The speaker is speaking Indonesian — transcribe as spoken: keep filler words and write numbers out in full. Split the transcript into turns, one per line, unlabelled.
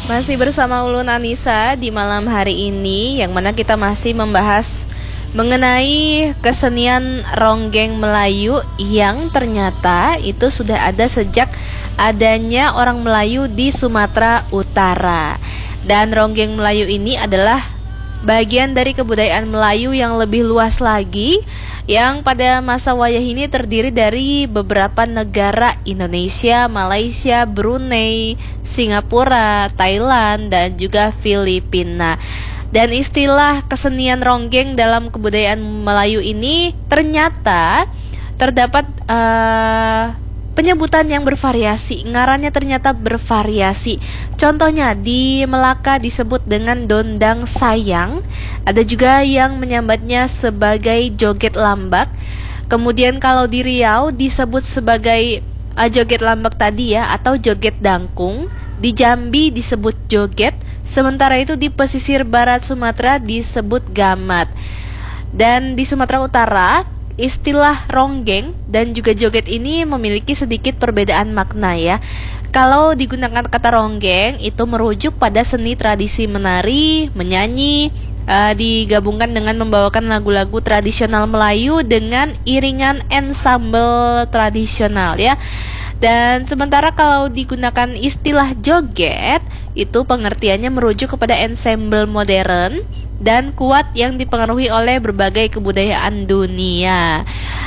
Masih bersama Ulun Anissa di malam hari ini, yang mana kita masih membahas mengenai kesenian ronggeng Melayu yang ternyata itu sudah ada sejak adanya orang Melayu di Sumatera Utara. Dan ronggeng Melayu ini adalah bagian dari kebudayaan Melayu yang lebih luas lagi, yang pada masa wayah ini terdiri dari beberapa negara: Indonesia, Malaysia, Brunei, Singapura, Thailand, dan juga Filipina. Dan istilah kesenian ronggeng dalam kebudayaan Melayu ini ternyata terdapat uh, penyebutan yang bervariasi, ngarannya ternyata bervariasi. Contohnya di Melaka disebut dengan dondang sayang, ada juga yang menyambatnya sebagai joget lambak. Kemudian kalau di Riau disebut sebagai uh, joget lambak tadi ya, atau joget dangkung. Di Jambi disebut joget, sementara itu di pesisir barat Sumatera disebut gamat. Dan di Sumatera Utara, istilah ronggeng dan juga joget ini memiliki sedikit perbedaan makna ya. Kalau digunakan kata ronggeng itu merujuk pada seni tradisi menari, menyanyi, uh, digabungkan dengan membawakan lagu-lagu tradisional Melayu dengan iringan ensemble tradisional ya. Dan sementara kalau digunakan istilah joget, itu pengertiannya merujuk kepada ensemble modern dan kuat yang dipengaruhi oleh berbagai kebudayaan dunia.